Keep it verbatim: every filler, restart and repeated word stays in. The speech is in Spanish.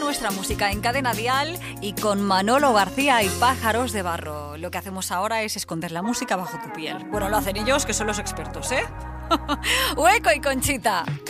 nuestra música en Cadena Dial y con Manolo García y Pájaros de Barro. Lo que hacemos ahora es esconder la música bajo tu piel. Bueno, lo hacen ellos, que son los expertos, ¿eh? Hueco y Conchita.